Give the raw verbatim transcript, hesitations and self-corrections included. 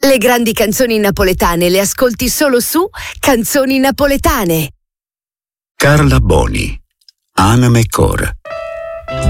Le grandi canzoni napoletane le ascolti solo su Canzoni Napoletane. Carla Boni, Anima e Cor.